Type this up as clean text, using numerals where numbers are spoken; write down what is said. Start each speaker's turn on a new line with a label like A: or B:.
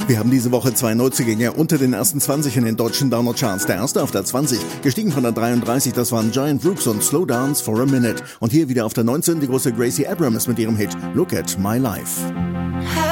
A: Wir haben diese Woche 2 Neuzugänge unter den ersten 20 in den deutschen Download-Charts. Der erste auf der 20, gestiegen von der 33, das waren Giant Rooks und Slow Dance for a Minute. Und hier wieder auf der 19 die große Gracie Abrams mit ihrem Hit Look at My Life.